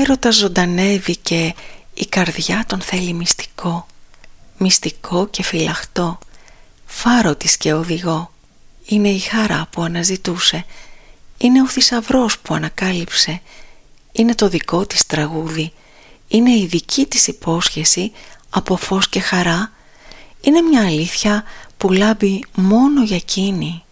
έρωτας ζωντανεύει και η καρδιά τον θέλει μυστικό, μυστικό και φυλαχτό, φάρο της και οδηγό. Είναι η χαρά που αναζητούσε, είναι ο θησαυρός που ανακάλυψε, είναι το δικό της τραγούδι, είναι η δική της υπόσχεση από φως και χαρά, είναι μια αλήθεια που λάμπει μόνο για εκείνη.